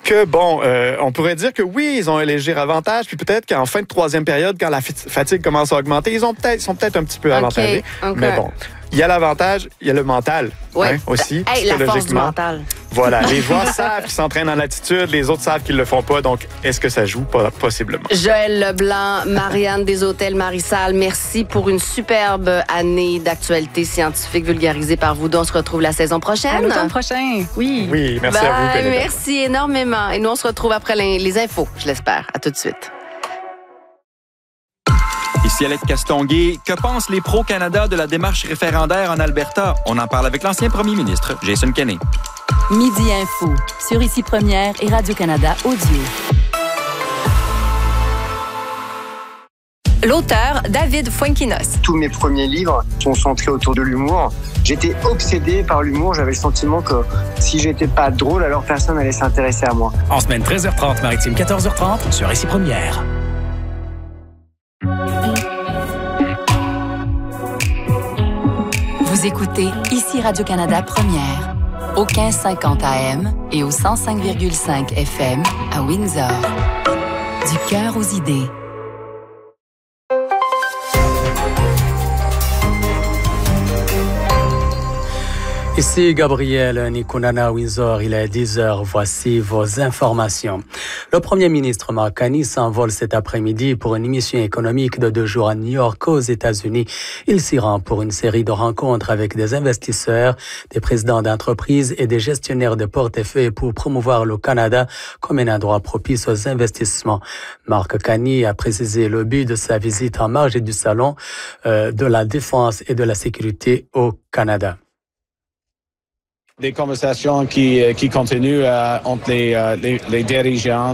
que, on pourrait dire que oui, ils ont un léger avantage, puis peut-être qu'en fin de troisième période, quand la fatigue commence à augmenter, ils sont peut-être un petit peu avantagés. Mais bon, il y a l'avantage, il y a le mental aussi, la force du mental. Voilà, les joueurs savent qu'ils s'entraînent en altitude, les autres savent qu'ils le font pas, donc est-ce que ça joue? Possiblement. Joël Leblanc, Marianne Deshôtels, Marie-Salle, merci pour une superbe année d'actualité scientifique vulgarisée par vous. On se retrouve la saison prochaine. À l'automne prochain, oui. Oui, merci à vous, Pénélope. Merci énormément. Et nous, on se retrouve après les infos, je l'espère. À tout de suite. Ici Alex Castonguay. Que pensent les pro-Canada de la démarche référendaire en Alberta? On en parle avec l'ancien premier ministre, Jason Kenney. Midi Info, sur Ici Première et Radio-Canada Audio. L'auteur, David Fuenquinos. Tous mes premiers livres sont centrés autour de l'humour. J'étais obsédé par l'humour. J'avais le sentiment que si j'étais pas drôle, alors personne n'allait s'intéresser à moi. En semaine 13h30, maritime 14h30, sur Ici Première. Vous écoutez Ici Radio-Canada Première, au 1550 AM et au 105,5 FM à Windsor. Du cœur aux idées. Ici Gabriel Nikunana Windsor, il est 10h, voici vos informations. Le Premier ministre Mark Carney s'envole cet après-midi pour une mission économique de 2 jours à New York aux États-Unis. Il s'y rend pour une série de rencontres avec des investisseurs, des présidents d'entreprises et des gestionnaires de portefeuilles pour promouvoir le Canada comme un endroit propice aux investissements. Mark Carney a précisé le but de sa visite en marge du salon de la défense et de la sécurité au Canada. Des conversations qui continuent entre les dirigeants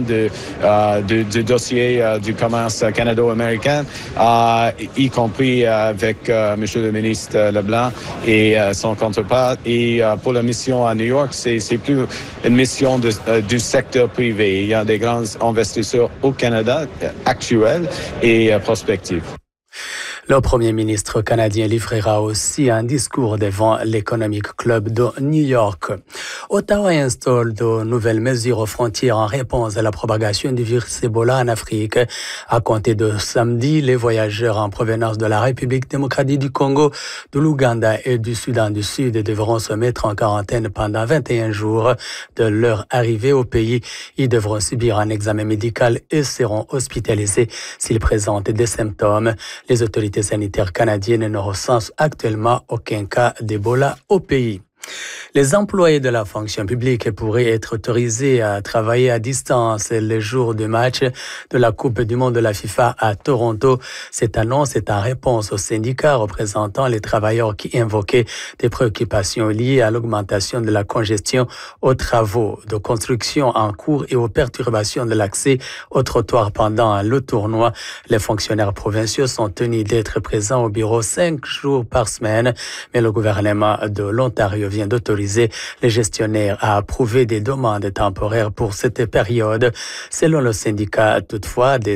du dossier du commerce canado-américain, y compris avec Monsieur le ministre Leblanc et son contrepart. Et pour la mission à New York, c'est plus une mission du secteur privé. Il y a des grands investisseurs au Canada actuels et prospectifs. Le Premier ministre canadien livrera aussi un discours devant l'Economic Club de New York. Ottawa installe de nouvelles mesures aux frontières en réponse à la propagation du virus Ebola en Afrique. À compter de samedi, les voyageurs en provenance de la République démocratique du Congo, de l'Ouganda et du Soudan du Sud devront se mettre en quarantaine pendant 21 jours de leur arrivée au pays. Ils devront subir un examen médical et seront hospitalisés s'ils présentent des symptômes. Les autorités sanitaires canadiennes ne recensent actuellement aucun cas d'Ebola au pays. Les employés de la fonction publique pourraient être autorisés à travailler à distance les jours du match de la Coupe du monde de la FIFA à Toronto. Cette annonce est en réponse aux syndicats représentant les travailleurs qui invoquaient des préoccupations liées à l'augmentation de la congestion aux travaux de construction en cours et aux perturbations de l'accès aux trottoirs pendant le tournoi. Les fonctionnaires provinciaux sont tenus d'être présents au bureau 5 jours par semaine, mais le gouvernement de l'Ontario vient d'autoriser les gestionnaires à approuver des demandes temporaires pour cette période. Selon le syndicat, toutefois, des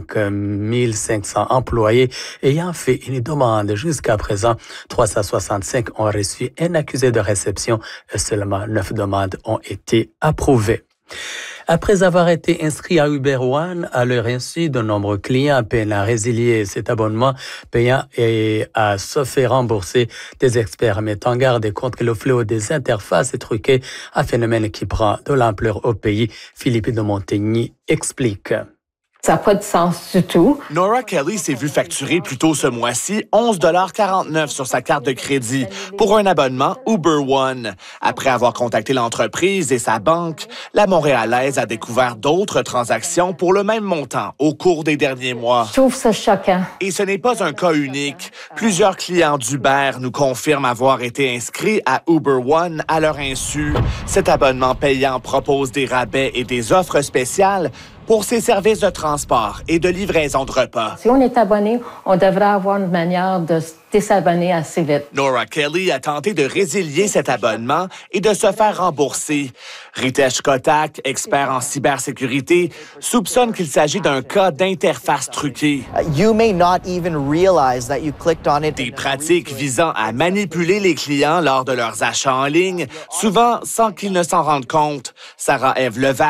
5500 employés ayant fait une demande jusqu'à présent, 365 ont reçu un accusé de réception et seulement 9 demandes ont été approuvées. Après avoir été inscrits à Uber One, à leur insu, de nombreux clients peinent à résilier cet abonnement payant et à se faire rembourser. Des experts mettent en garde contre le fléau des interfaces truquées, un phénomène qui prend de l'ampleur au pays. Philippe de Montigny explique. Ça n'a pas de sens du tout. Nora Kelly s'est vue facturer plus tôt ce mois-ci 11,49 $ sur sa carte de crédit pour un abonnement Uber One. Après avoir contacté l'entreprise et sa banque, la Montréalaise a découvert d'autres transactions pour le même montant au cours des derniers mois. Je trouve ça choquant. Et ce n'est pas un cas unique. Plusieurs clients d'Uber nous confirment avoir été inscrits à Uber One à leur insu. Cet abonnement payant propose des rabais et des offres spéciales pour ses services de transport et de livraison de repas. Si on est abonné, on devrait avoir une manière de se désabonner assez vite. Nora Kelly a tenté de résilier cet abonnement et de se faire rembourser. Ritesh Kotak, expert en cybersécurité, soupçonne qu'il s'agit d'un cas d'interface truquée. Des pratiques visant à manipuler les clients lors de leurs achats en ligne, souvent sans qu'ils ne s'en rendent compte. Sarah-Ève Levac